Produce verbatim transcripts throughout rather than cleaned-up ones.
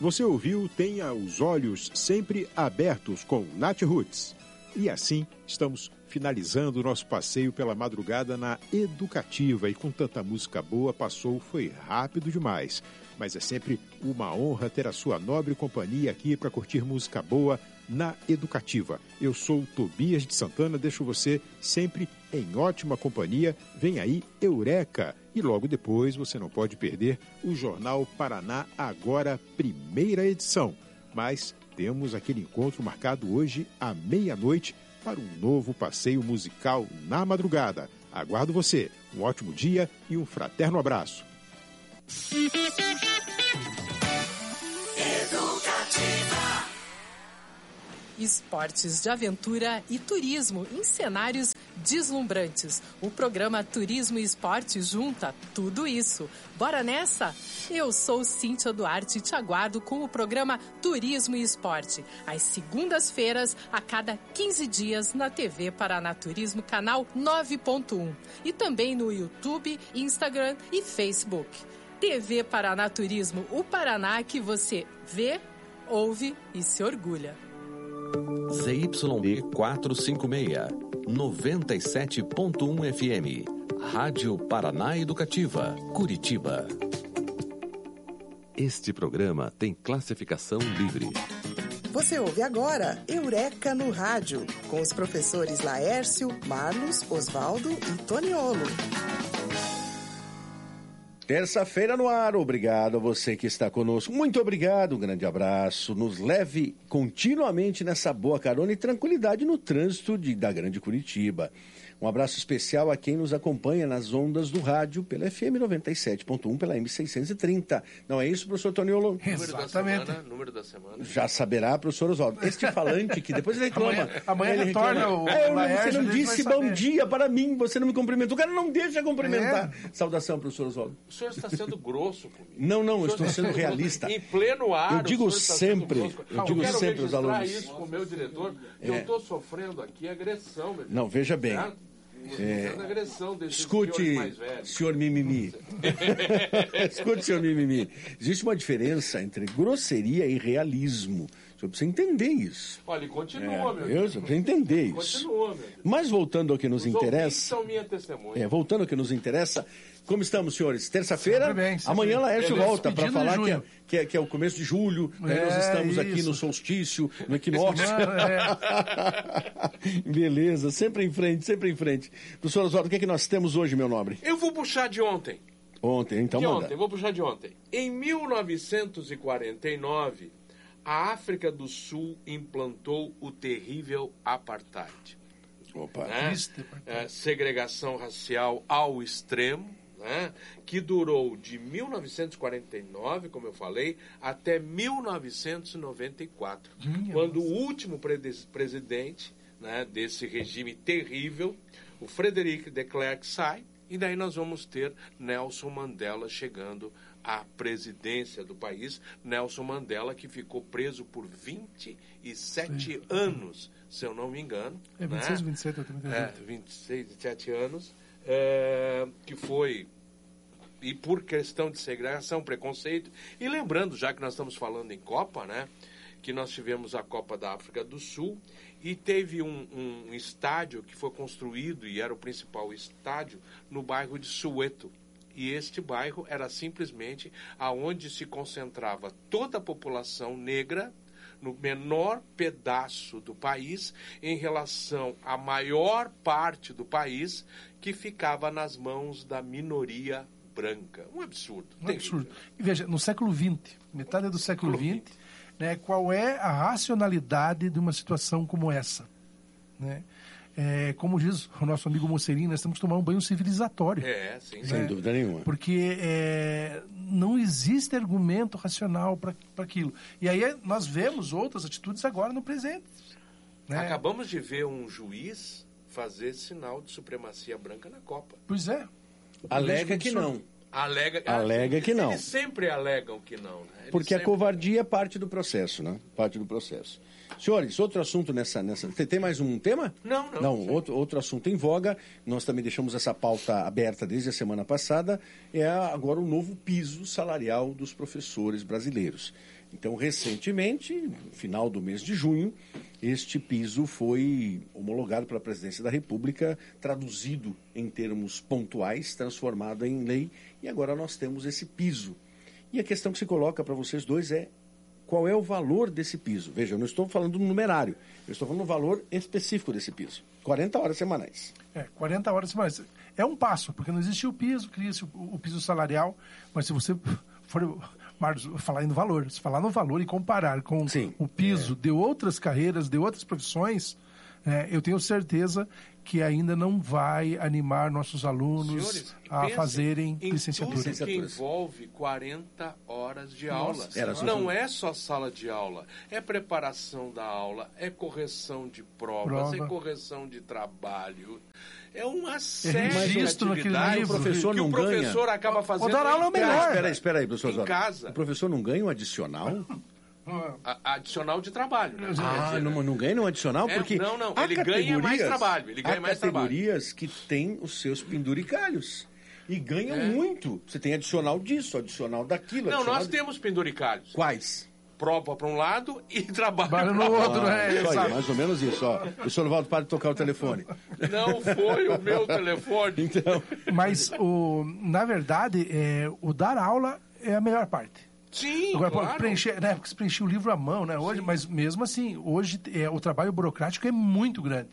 Você ouviu Tenha os Olhos Sempre Abertos com Nath Roots. E assim estamos finalizando o nosso passeio pela madrugada na Educativa. E com tanta música boa, passou, foi rápido demais. Mas é sempre uma honra ter a sua nobre companhia aqui para curtir música boa na Educativa. Eu sou o Tobias de Santana, deixo você sempre em ótima companhia. Vem aí Eureka! E logo depois você não pode perder o Jornal Paraná Agora, primeira edição. Mas temos aquele encontro marcado hoje à meia-noite para um novo passeio musical na madrugada. Aguardo você. Um ótimo dia e um fraterno abraço. Educativa. Esportes de aventura e turismo em cenários deslumbrantes. O programa Turismo e Esporte junta tudo isso. Bora nessa? Eu sou Cíntia Duarte e te aguardo com o programa Turismo e Esporte, às segundas-feiras, a cada quinze dias, na T V Paraná Turismo, canal nove ponto um. E também no YouTube, Instagram e Facebook. T V Paraná Turismo, o Paraná que você vê, ouve e se orgulha. Z Y D quatrocentos e cinquenta e seis, noventa e sete ponto um F M. Rádio Paraná Educativa, Curitiba. Este programa tem classificação livre. Você ouve agora Eureka no Rádio, com os professores Laércio, Marlos, Osvaldo e Toniolo. Terça-feira no ar, obrigado a você que está conosco, muito obrigado, um grande abraço, nos leve continuamente nessa boa carona e tranquilidade no trânsito de, da Grande Curitiba. Um abraço especial a quem nos acompanha nas ondas do rádio, pela F M noventa e sete ponto um, pela M seiscentos e trinta. Não é isso, professor Toniolo? Exatamente. Número da semana, número da semana. Já saberá, professor Oswaldo. Este falante que depois ele reclama. Amanhã, amanhã ele retorna reclama. o, é, o Laércio, Você não disse bom dia para mim, você não me cumprimentou. O cara não deixa cumprimentar. É. Saudação, professor Oswaldo. O senhor está sendo grosso comigo. Não, não, eu estou sendo realista. Em pleno ar, eu digo sempre, eu digo eu sempre aos alunos. isso com o meu diretor, que é. eu estou sofrendo aqui agressão. Meu não, veja bem. Certo? É, agressão desse escute, mais velho. senhor Mimimi. Escute, senhor Mimimi. Existe uma diferença entre grosseria e realismo. O senhor precisa entender isso. Olha, continua, é, meu Deus. Você precisa entender isso. Continua, meu Deus. Mas voltando ao que nos Os interessa. São minha testemunha. É, voltando ao que nos interessa. Como estamos, senhores? Terça-feira, amanhã Laércio volta para falar que é, que, é, que é o começo de julho, é, né? Nós estamos isso. aqui no solstício, no equinócio. É. Beleza, sempre em frente, sempre em frente. Professor Oswaldo, o que é que nós temos hoje, meu nobre? Eu vou puxar de ontem. Ontem, então de manda. ontem, vou puxar de ontem. Em mil novecentos e quarenta e nove, a África do Sul implantou o terrível apartheid. Opa, né? triste. É, segregação racial ao extremo. Né, que durou de mil novecentos e quarenta e nove, como eu falei, até mil novecentos e noventa e quatro, Minha quando nossa. o último pre- presidente né, desse regime terrível, o Frederic de Klerk, sai, e daí nós vamos ter Nelson Mandela chegando à presidência do país. Nelson Mandela, que ficou preso por vinte e sete Sim. anos, se eu não me engano. É vinte e seis, né? vinte e sete, eu também tenho é, vinte e seis, vinte e sete anos. É, que foi, e por questão de segregação, preconceito, e lembrando, já que nós estamos falando em Copa, né, que nós tivemos a Copa da África do Sul, e teve um, um estádio que foi construído, e era o principal estádio, no bairro de Soweto, e este bairro era simplesmente aonde se concentrava toda a população negra, no menor pedaço do país, em relação à maior parte do país, que ficava nas mãos da minoria branca. Um absurdo. Um absurdo. E veja, no século vinte, metade do século vinte, né, qual é a racionalidade de uma situação como essa? Né? É, como diz o nosso amigo Mocerim, nós temos que tomar um banho civilizatório. É, sim, sem né? dúvida nenhuma. Porque é, não existe argumento racional para aquilo. E aí nós vemos outras atitudes agora no presente. Né? Acabamos de ver um juiz fazer sinal de supremacia branca na Copa. Pois é. Alega que não. Alega, Alega que não. Eles sempre alegam que não, né? Eles Porque sempre... a covardia é parte do processo, né? Parte do processo. Senhores, outro assunto nessa... nessa... Você tem mais um tema? Não, não. Não, outro, outro assunto em voga. Nós também deixamos essa pauta aberta desde a semana passada. É agora o novo piso salarial dos professores brasileiros. Então, recentemente, no final do mês de junho, este piso foi homologado pela Presidência da República, traduzido em termos pontuais, transformado em lei, e agora nós temos esse piso. E a questão que se coloca para vocês dois é: qual é o valor desse piso? Veja, eu não estou falando do numerário, eu estou falando do valor específico desse piso. quarenta horas semanais. É, quarenta horas semanais. É um passo, porque não existia o piso, cria-se o, o piso salarial, mas se você for... Marcos, falar no valor, se falar no valor e comparar com Sim, o piso é. de outras carreiras, de outras profissões, é, eu tenho certeza que ainda não vai animar nossos alunos Senhores, a fazerem em licenciatura. tudo que envolve quarenta horas de aula. Nossa, era não é só sala de aula, é preparação da aula, é correção de provas, Prova. é correção de trabalho. É uma série de registro naquele atividades livro. O professor que não o professor ganha. acaba fazendo dar aula é em melhor. casa. Espera aí, espera aí, professor Em Oswaldo. casa. O professor não ganha um adicional? A- adicional de trabalho. Né? Ah, Quer dizer, não, não ganha um adicional? É, Porque não, não, há ele ganha mais categorias- trabalho, ele ganha há mais trabalho. categorias que têm os seus penduricalhos. E ganham É. muito. Você tem adicional disso, adicional daquilo. Não, adicional nós de- temos penduricalhos. Quais? Prova para um lado e trabalho Trabalho para no outro, outro. né? Isso aí, Exato. mais ou menos isso. Ó. O senhor Valdo, para de tocar o telefone. Não foi o meu telefone. Então, Mas, o, na verdade, é, o dar aula é a melhor parte. Sim, Agora, claro. preencher, né, porque se preencher o livro à mão, né, hoje, mas mesmo assim, hoje é, o trabalho burocrático é muito grande.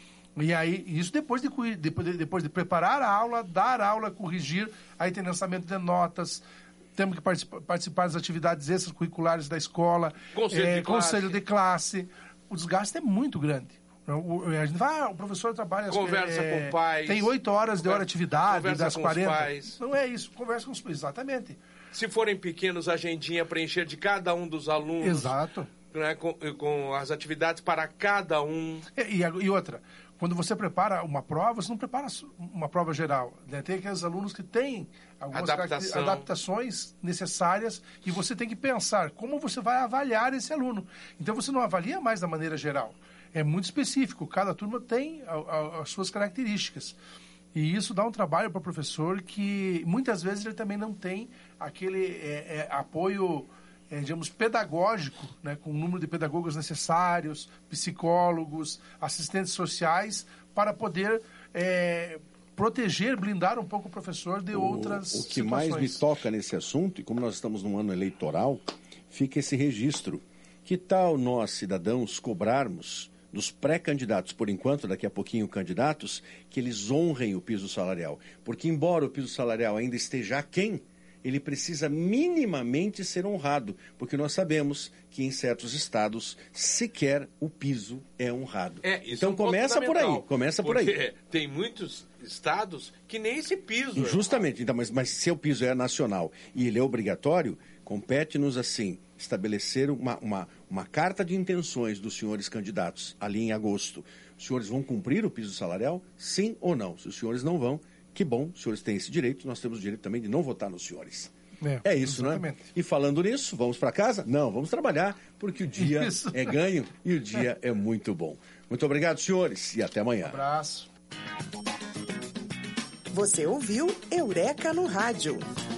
E aí, isso depois de, cui- depois de, depois de preparar a aula, dar aula, corrigir, aí tem lançamento de notas, temos que participa- participar das atividades extracurriculares da escola, Conselho é, de classe. conselho de classe. O desgaste é muito grande. O, o- a gente vai, ah, o professor trabalha... Conversa é, com pais. Tem oito horas de hora de atividade, Conversa das com os quarenta. pais. Não é isso, conversa com os pais, exatamente. Se forem pequenos, agendinha preencher de cada um dos alunos. Exato. Né, com, com as atividades para cada um. E, e a- e outra, quando você prepara uma prova, você não prepara uma prova geral. Né? Tem aqueles alunos que têm algumas Adaptação. caracter- adaptações necessárias e você tem que pensar como você vai avaliar esse aluno. Então você não avalia mais da maneira geral. É muito específico, cada turma tem a- a- as suas características. E isso dá um trabalho para o professor que muitas vezes ele também não tem aquele é, é, apoio, é, digamos, pedagógico, né, com o número de pedagogos necessários, psicólogos, assistentes sociais, para poder é, proteger, blindar um pouco o professor de outras o que situações. mais me toca nesse assunto, e como nós estamos num ano eleitoral, fica esse registro. Que tal nós, cidadãos, cobrarmos dos pré-candidatos, por enquanto, daqui a pouquinho candidatos, que eles honrem o piso salarial? Porque embora o piso salarial ainda esteja aquém, ele precisa minimamente ser honrado, porque nós sabemos que em certos estados sequer o piso é honrado. É, isso então é um ponto começa por aí, fundamental, começa por aí. porque tem muitos estados que nem esse piso. é. Justamente, então, mas, mas se o piso é nacional e ele é obrigatório, compete-nos, assim, estabelecer uma, uma, uma carta de intenções dos senhores candidatos ali em agosto. Os senhores vão cumprir o piso salarial? Sim ou não? Se os senhores não vão, que bom, os senhores têm esse direito, nós temos o direito também de não votar nos senhores. É, É isso, exatamente. né? E falando nisso, vamos para casa? Não, vamos trabalhar, porque o dia Isso. é ganho e o dia é muito bom. Muito obrigado, senhores, e até amanhã. Abraço. Você ouviu Eureka no Rádio.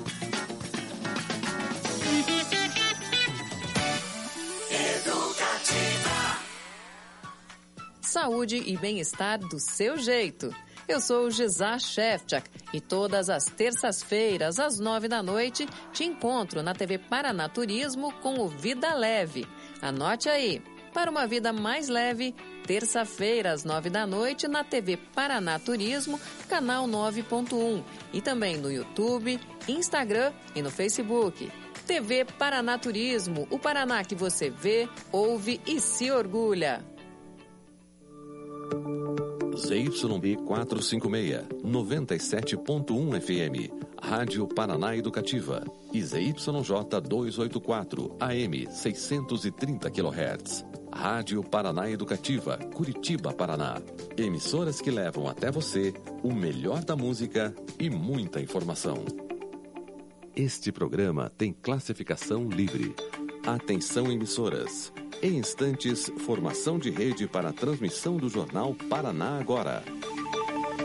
Saúde e bem-estar do seu jeito. Eu sou o Gisá Shefchak e todas as terças-feiras, às nove da noite, te encontro na T V Paraná Turismo com o Vida Leve. Anote aí, para uma vida mais leve, terça-feira, às nove da noite, na T V Paraná Turismo, canal nove ponto um. E também no YouTube, Instagram e no Facebook. T V Paraná Turismo, o Paraná que você vê, ouve e se orgulha. Z Y B quatrocentos e cinquenta e seis, noventa e sete ponto um F M, Rádio Paraná Educativa, e Z Y J duzentos e oitenta e quatro, A M seiscentos e trinta quilohertz, Rádio Paraná Educativa, Curitiba, Paraná. Emissoras que levam até você o melhor da música e muita informação. Este programa tem classificação livre. Atenção, emissoras. Em instantes, formação de rede para a transmissão do Jornal Paraná Agora.